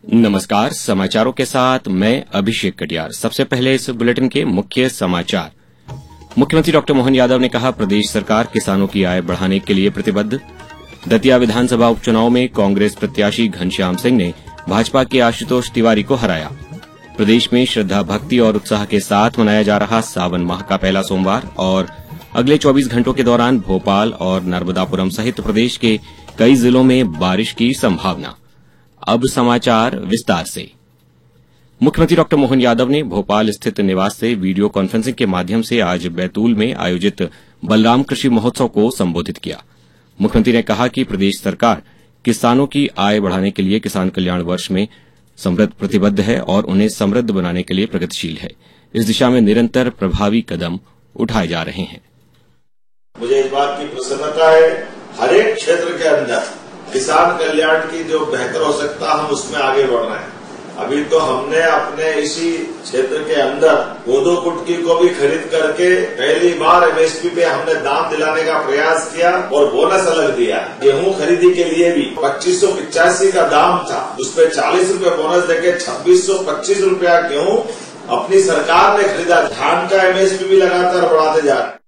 नमस्कार, समाचारों के साथ मैं अभिषेक कटियार। सबसे पहले इस बुलेटिन के मुख्य समाचार। मुख्यमंत्री डॉ मोहन यादव ने कहा, प्रदेश सरकार किसानों की आय बढ़ाने के लिए प्रतिबद्ध। दतिया विधानसभा उपचुनाव में कांग्रेस प्रत्याशी घनश्याम सिंह ने भाजपा के आशुतोष तिवारी को हराया। प्रदेश में श्रद्धा, भक्ति और उत्साह के साथ मनाया जा रहा सावन माह का पहला सोमवार और अगले 24 घंटों के दौरान भोपाल और नर्मदापुरम सहित प्रदेश के कई जिलों में बारिश की संभावना। अब समाचार विस्तार से। मुख्यमंत्री डॉ मोहन यादव ने भोपाल स्थित निवास से वीडियो कॉन्फ्रेंसिंग के माध्यम से आज बैतूल में आयोजित बलराम कृषि महोत्सव को संबोधित किया। मुख्यमंत्री ने कहा कि प्रदेश सरकार किसानों की आय बढ़ाने के लिए किसान कल्याण वर्ष में समृद्ध प्रतिबद्ध है और उन्हें समृद्ध बनाने के लिए प्रगतिशील है। इस दिशा में निरंतर प्रभावी कदम उठाए जा रहे हैं। मुझे इस बात की प्रसन्नता है, हर एक क्षेत्र के अंदर किसान कल्याण की जो बेहतर हो सकता हम उसमें आगे बढ़ रहे हैं। अभी तो हमने अपने इसी क्षेत्र के अंदर कोदो कुटकी को भी खरीद करके पहली बार एमएसपी पे हमने दाम दिलाने का प्रयास किया और बोनस अलग दिया। गेहूं खरीदी के लिए भी 2585 का दाम था, उस पर 40 रूपये बोनस देके 2625 रूपया गेहूं अपनी सरकार ने खरीदा। धान का एमएसपी भी लगातार बढ़ाते जा रहे हैं।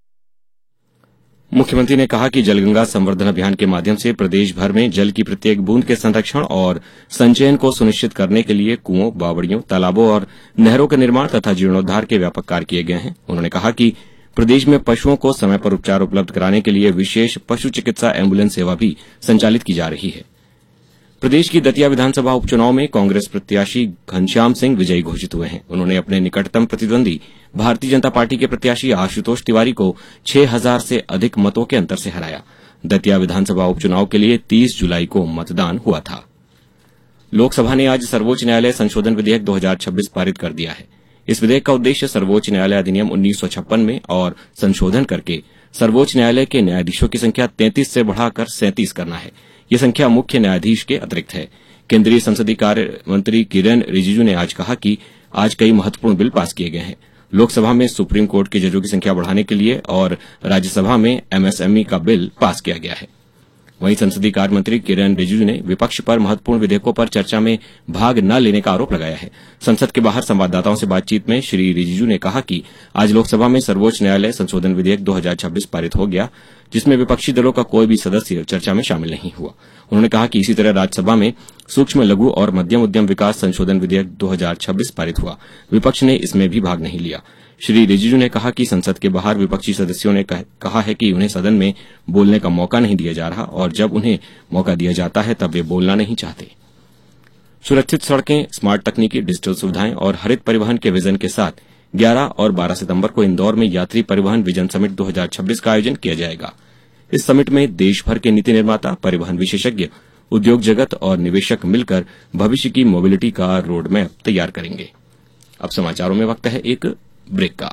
मुख्यमंत्री ने कहा कि जलगंगा संवर्धन अभियान के माध्यम से प्रदेश भर में जल की प्रत्येक बूंद के संरक्षण और संचयन को सुनिश्चित करने के लिए कुओं, बावड़ियों, तालाबों और नहरों के निर्माण तथा जीर्णोद्धार के व्यापक कार्य किए गए हैं। उन्होंने कहा कि प्रदेश में पशुओं को समय पर उपचार उपलब्ध कराने के लिए विशेष पशु चिकित्सा एम्बुलेंस सेवा भी संचालित की जा रही है। प्रदेश की दतिया विधानसभा उपचुनाव में कांग्रेस प्रत्याशी घनश्याम सिंह विजयी घोषित हुए हैं। उन्होंने अपने निकटतम प्रतिद्वंदी भारतीय जनता पार्टी के प्रत्याशी आशुतोष तिवारी को 6000 से अधिक मतों के अंतर से हराया। दतिया विधानसभा उपचुनाव के लिए 30 जुलाई को मतदान हुआ था। लोकसभा ने आज सर्वोच्च न्यायालय संशोधन विधेयक 2026 पारित कर दिया है। इस विधेयक का उद्देश्य सर्वोच्च न्यायालय अधिनियम 1956 में और संशोधन करके सर्वोच्च न्यायालय के न्यायाधीशों की संख्या 33 से बढ़ाकर 37 करना है। यह संख्या मुख्य न्यायाधीश के अतिरिक्त है। केंद्रीय संसदीय कार्य मंत्री किरेन रिजिजू ने आज कहा कि आज कई महत्वपूर्ण बिल पास किए गए हैं। लोकसभा में सुप्रीम कोर्ट के जजों की संख्या बढ़ाने के लिए और राज्यसभा में एमएसएमई का बिल पास किया गया है। वहीं संसदीय कार्य मंत्री किरेन रिजिजू ने विपक्ष पर महत्वपूर्ण विधेयकों पर चर्चा में भाग न लेने का आरोप लगाया है। संसद के बाहर संवाददाताओं से बातचीत में श्री रिजिजू ने कहा कि आज लोकसभा में सर्वोच्च न्यायालय संशोधन विधेयक 2026 पारित हो गया, जिसमें विपक्षी दलों का कोई भी सदस्य चर्चा में शामिल नहीं हुआ। उन्होंने कहा कि इसी तरह राज्यसभा में सूक्ष्म, लघु और मध्यम उद्यम विकास संशोधन विधेयक 2026 पारित हुआ। विपक्ष ने इसमें भी भाग नहीं लिया। श्री रिजिजू ने कहा कि संसद के बाहर विपक्षी सदस्यों ने कहा है कि उन्हें सदन में बोलने का मौका नहीं दिया जा रहा और जब उन्हें मौका दिया जाता है तब वे बोलना नहीं चाहते। सुरक्षित सड़कें, स्मार्ट तकनीकी, डिजिटल सुविधाएं और हरित परिवहन के विजन के साथ 11 और 12 सितंबर को इंदौर में यात्री परिवहन विजन समिट 2026 का आयोजन किया जाएगा। इस समिट में देश भर के नीति निर्माता, परिवहन विशेषज्ञ, उद्योग जगत और निवेशक मिलकर भविष्य की मोबिलिटी का रोड मैप तैयार करेंगे। अब समाचारों में वक्त है एक ब्रेक का।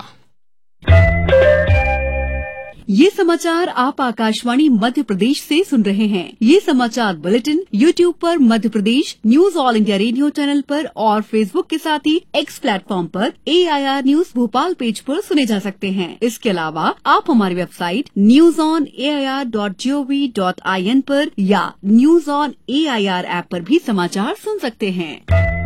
ये समाचार आप आकाशवाणी मध्य प्रदेश से सुन रहे हैं। ये समाचार बुलेटिन YouTube पर Madhya Pradesh news all India radio channel पर और Facebook के साथ ही X प्लेटफॉर्म पर AIR न्यूज भोपाल पेज पर सुने जा सकते हैं। इसके अलावा आप हमारी वेबसाइट newsonair.gov.in पर या न्यूज ऑन AIR ऐप पर भी समाचार सुन सकते हैं।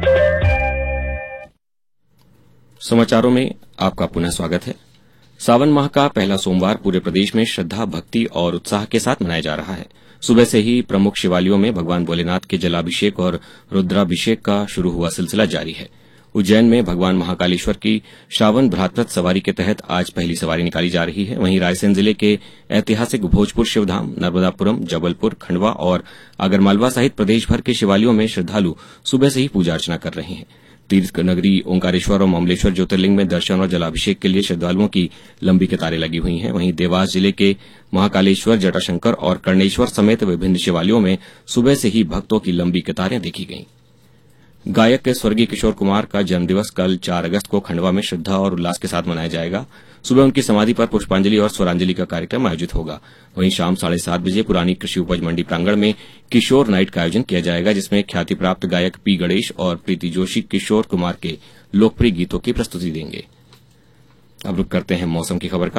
समाचारों में आपका पुनः स्वागत है। सावन माह का पहला सोमवार पूरे प्रदेश में श्रद्धा, भक्ति और उत्साह के साथ मनाया जा रहा है। सुबह से ही प्रमुख शिवालयों में भगवान भोलेनाथ के जलाभिषेक और रुद्राभिषेक का शुरू हुआ सिलसिला जारी है। उज्जैन में भगवान महाकालेश्वर की श्रावण भ्रातृ सवारी के तहत आज पहली सवारी निकाली जा रही है। वहीं रायसेन जिले के ऐतिहासिक भोजपुर शिवधाम, नर्मदापुरम, जबलपुर, खंडवा और आगरमालवा सहित प्रदेश भर के शिवालयों में श्रद्धालु सुबह से ही पूजा अर्चना कर रहे हैं। तीर्थ नगरी ओंकारेश्वर और ममलेश्वर ज्योतिर्लिंग में दर्शन और जलाभिषेक के लिए श्रद्धालुओं की लंबी कतारें लगी हुई हैं। वहीं देवास जिले के महाकालेश्वर, जटाशंकर और कर्णेश्वर समेत विभिन्न शिवालयों में सुबह से ही भक्तों की लंबी कतारें देखी गईं। गायक स्वर्गीय किशोर कुमार का जन्मदिवस कल 4 अगस्त को खंडवा में श्रद्धा और उल्लास के साथ मनाया जाएगा। सुबह उनकी समाधि पर पुष्पांजलि और स्वरांजलि का कार्यक्रम आयोजित होगा। वहीं शाम 7:30 बजे पुरानी कृषि उपज मंडी प्रांगण में किशोर नाइट का आयोजन किया जाएगा, जिसमें ख्याति प्राप्त गायक पी गणेश और प्रीति जोशी किशोर कुमार के लोकप्रिय गीतों की प्रस्तुति देंगे। अब रुक करते हैं मौसम की खबर का।